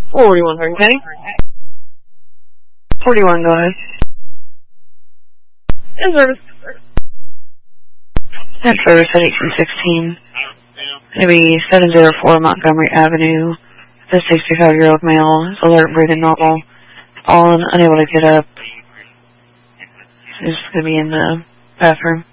41 Hardin County. 41, go ahead. In service. That service at 1816. Maybe 704 Montgomery Avenue. The 65-year-old male is alert, breathing normal. Fallen, unable to get up. He's going to be in the bathroom.